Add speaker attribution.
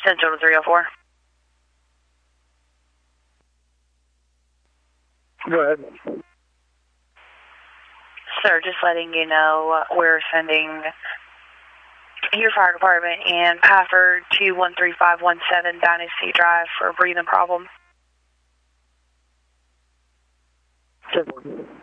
Speaker 1: Central to 304.
Speaker 2: Go ahead.
Speaker 1: Sir, just letting you know we're sending your fire department and Pafford to 13517 Dynasty Drive for a breathing problem.
Speaker 2: 10-4.